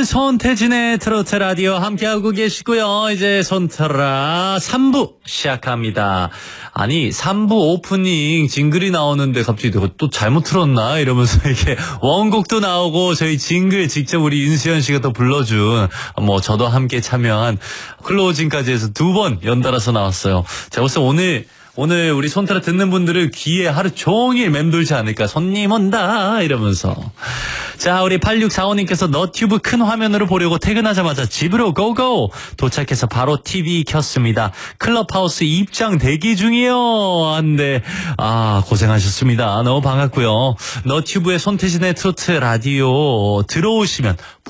손태진의 트로트 라디오 함께하고 계시고요. 이제 손트라 3부 시작합니다. 아니 3부 오프닝 징글이 나오는데 갑자기 또 잘못 틀었나 이러면서 이게 원곡도 나오고 저희 징글 직접 우리 윤수연 씨가 또 불러준 저도 함께 참여한 클로징까지 해서 2번 연달아서 나왔어요. 제가 벌써 오늘 우리 손트라 듣는 분들을 귀에 하루 종일 맴돌지 않을까. 손님 온다 이러면서. 자, 우리 8645님께서 너튜브 큰 화면으로 보려고 퇴근하자마자 집으로 고고 도착해서 바로 TV 켰습니다. 클럽하우스 입장 대기 중이요. 한데 고생하셨습니다. 너무 반갑고요. 너튜브에 손태진의 트로트 라디오 들어오시면